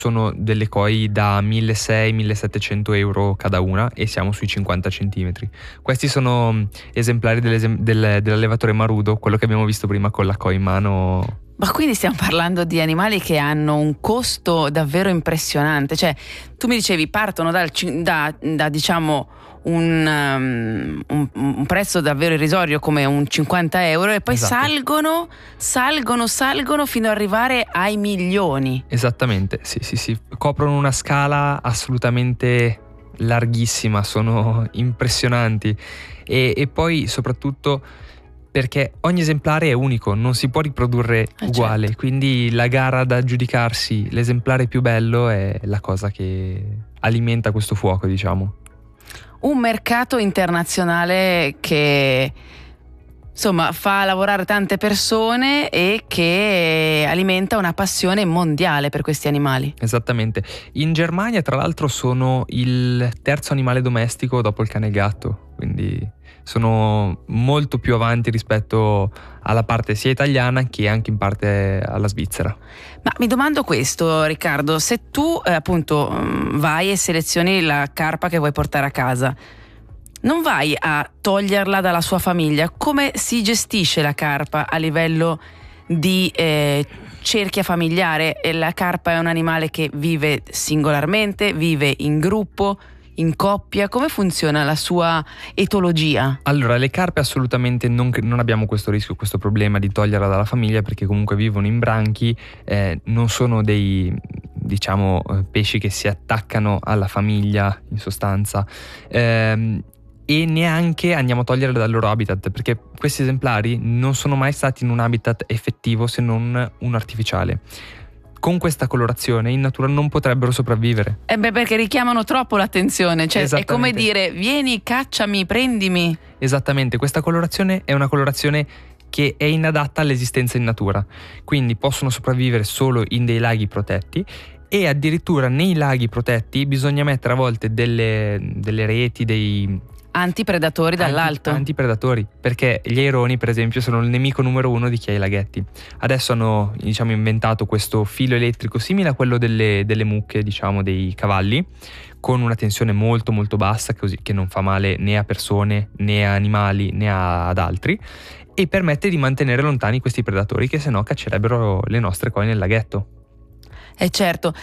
sono delle koi da 1.600-1.700 euro cada una e siamo sui 50 centimetri. Questi sono esemplari dell'allevatore Marudo, quello che abbiamo visto prima con la koi in mano. Ma quindi stiamo parlando di animali che hanno un costo davvero impressionante. Cioè, tu mi dicevi partono da diciamo un prezzo davvero irrisorio come un 50 euro e poi Esatto. salgono fino ad arrivare ai milioni. Esattamente, sì. Coprono una scala assolutamente larghissima, sono impressionanti e poi soprattutto perché ogni esemplare è unico, non si può riprodurre uguale, Certo. quindi la gara da giudicarsi l'esemplare più bello è la cosa che alimenta questo fuoco, diciamo. Un mercato internazionale che insomma fa lavorare tante persone e che alimenta una passione mondiale per questi animali. Esattamente. In Germania, tra l'altro, sono il terzo animale domestico dopo il cane e il gatto, quindi sono molto più avanti rispetto alla parte sia italiana che anche in parte alla Svizzera. Ma mi domando questo, Riccardo, se tu appunto vai e selezioni la carpa che vuoi portare a casa, non vai a toglierla dalla sua famiglia? Come si gestisce la carpa a livello di cerchia familiare? La carpa è un animale che vive singolarmente, vive in gruppo, in coppia. Come funziona la sua etologia? Allora, le carpe assolutamente non abbiamo questo rischio, questo problema di toglierla dalla famiglia, perché comunque vivono in branchi, non sono dei, diciamo, pesci che si attaccano alla famiglia in sostanza. E neanche andiamo a toglierle dal loro habitat, perché questi esemplari non sono mai stati in un habitat effettivo se non un artificiale. Con questa colorazione in natura non potrebbero sopravvivere. Perché richiamano troppo l'attenzione, cioè è come dire vieni, cacciami, prendimi. Esattamente, questa colorazione è una colorazione che è inadatta all'esistenza in natura, quindi possono sopravvivere solo in dei laghi protetti e addirittura nei laghi protetti bisogna mettere a volte delle reti, dei antipredatori dall'alto. Antipredatori, perché gli aironi per esempio sono il nemico numero uno di chi ha i laghetti. Adesso hanno, diciamo, inventato questo filo elettrico simile a quello delle mucche, diciamo, dei cavalli, con una tensione molto molto bassa, così che non fa male né a persone né a animali né ad altri, e permette di mantenere lontani questi predatori che sennò caccerebbero le nostre koi nel laghetto. Certo.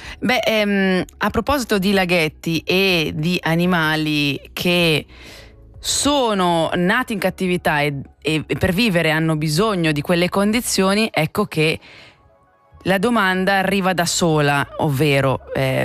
A proposito di laghetti e di animali che sono nati in cattività e per vivere hanno bisogno di quelle condizioni, ecco che la domanda arriva da sola, ovvero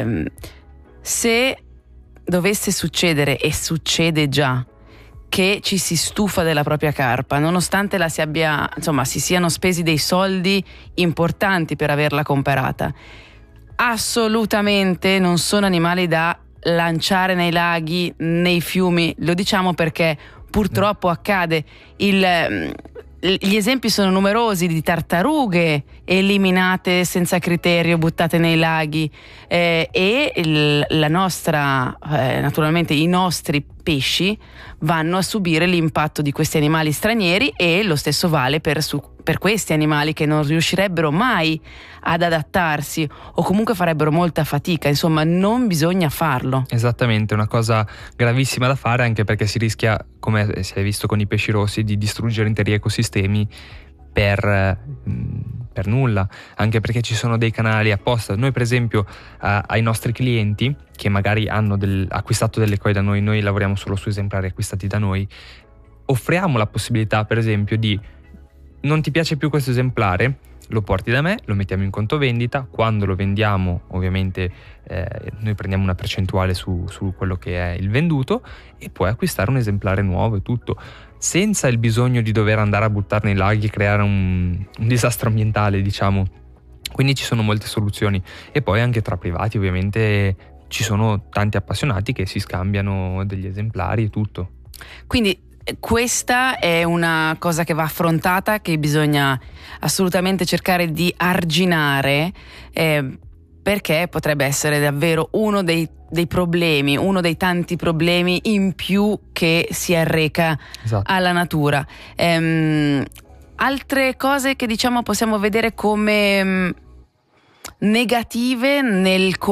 se dovesse succedere, e succede già, che ci si stufa della propria carpa, nonostante si siano spesi dei soldi importanti per averla comprata, assolutamente non sono animali da lanciare nei laghi, nei fiumi. Lo diciamo perché purtroppo accade. Gli esempi sono numerosi di tartarughe eliminate senza criterio, buttate nei laghi, la nostra, naturalmente i nostri pesci vanno a subire l'impatto di questi animali stranieri, e lo stesso vale per questi animali che non riuscirebbero mai ad adattarsi o comunque farebbero molta fatica. Insomma, non bisogna farlo. Esattamente, una cosa gravissima da fare, anche perché si rischia, come si è visto con i pesci rossi, di distruggere interi ecosistemi per nulla, anche perché ci sono dei canali apposta. Noi per esempio ai nostri clienti che magari hanno acquistato delle koi da noi lavoriamo solo su esemplari acquistati da noi, offriamo la possibilità per esempio di: non ti piace più questo esemplare, lo porti da me, lo mettiamo in conto vendita, quando lo vendiamo ovviamente noi prendiamo una percentuale su quello che è il venduto e puoi acquistare un esemplare nuovo e tutto, senza il bisogno di dover andare a buttare nei laghi e creare un disastro ambientale, diciamo. Quindi ci sono molte soluzioni, e poi anche tra privati ovviamente ci sono tanti appassionati che si scambiano degli esemplari e tutto. Quindi questa è una cosa che va affrontata, che bisogna assolutamente cercare di arginare, perché potrebbe essere davvero uno dei problemi, uno dei tanti problemi in più che si arreca alla natura. Altre cose che diciamo possiamo vedere come negative nel